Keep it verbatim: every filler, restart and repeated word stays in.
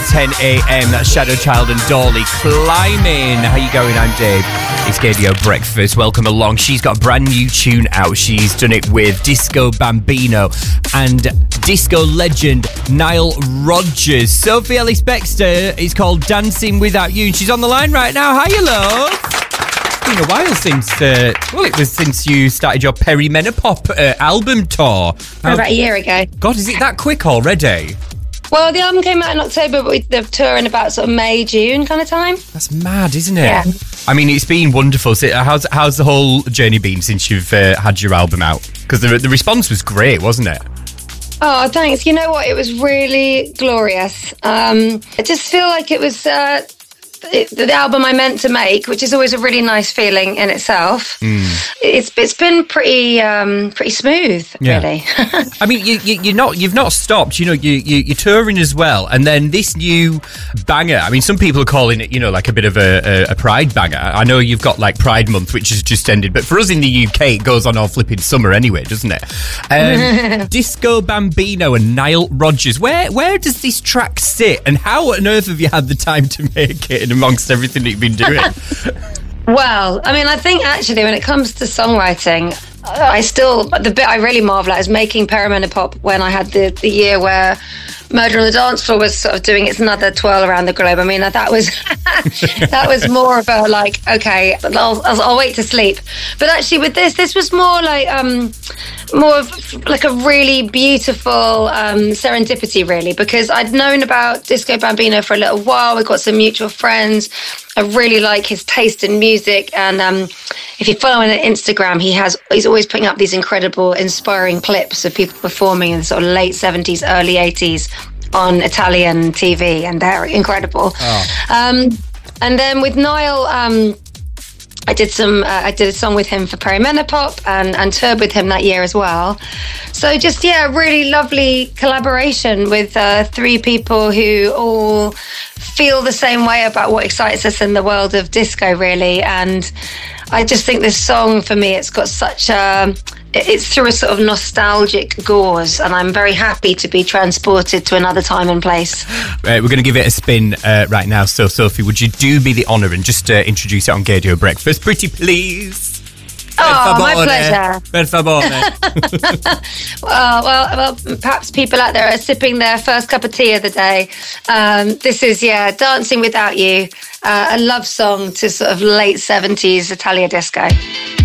ten a.m. That's Shadow Child and Dolly Climbing. How you going? I'm Dave. It's Radio Breakfast. Welcome along. She's got a brand new tune out. She's done it with Disco Bambino and disco legend Nile Rodgers. Sophie Ellis-Bextor is called Dancing Without You, and she's on the line right now. Hi, love. It's been a while since, uh, well, it was since you started your Perimenopop uh, album tour. For about a year ago. God, is it that quick already? Well, the album came out in October, but we, the tour in about sort of May, June kind of time. That's mad, isn't it? Yeah. I mean, it's been wonderful. So how's how's the whole journey been since you've uh, had your album out? Because the the response was great, wasn't it? Oh, thanks. You know what? It was really glorious. Um, I just feel like it was uh, it, the album I meant to make, which is always a really nice feeling in itself. Mm. It's it's been pretty um, pretty smooth, yeah. really. I mean, you, you you're not you've not stopped. You know, you, you you're touring as well, and then this new banger. I mean, some people are calling it, you know, like a bit of a, a, a Pride banger. I know you've got like Pride Month, which has just ended, but for us in the U K, it goes on all flipping summer anyway, doesn't it? Um, Disco Bambino and Nile Rodgers. Where where does this track sit, and how on earth have you had the time to make it? Amongst everything that you've been doing? Well, I mean, I think actually when it comes to songwriting, I still, the bit I really marvel at is making Perimenopop when I had the, the year where Murder on the Dance Floor was sort of doing its another twirl around the globe. I mean, that was that was more of a like, okay, I'll, I'll, I'll wait to sleep. But actually with this, this was more like, um, more of like a really beautiful um, serendipity, really, because I'd known about Disco Bambino for a little while. We've got some mutual friends. I really like his taste in music, and um, if you follow him on Instagram, he has he's always putting up these incredible, inspiring clips of people performing in the sort of late seventies, early eighties on Italian T V, and they're incredible. Oh. Um, and then with Niall, um, I did some. Uh, I did a song with him for Perimenopop, and and toured with him that year as well. So just yeah, a really lovely collaboration with uh, three people who all feel the same way about what excites us in the world of disco, really. And I just think this song, for me, it's got such a... It's through a sort of nostalgic gauze, and I'm very happy to be transported to another time and place. Right, we're going to give it a spin uh, right now. So, Sophie, would you do me the honour and just uh, introduce it on Gadio Breakfast? Pretty please. Oh, my pleasure. Per favore. well, well, well, perhaps people out there are sipping their first cup of tea of the day. Um, this is, yeah, Dancing Without You, uh, a love song to sort of late seventies Italia disco.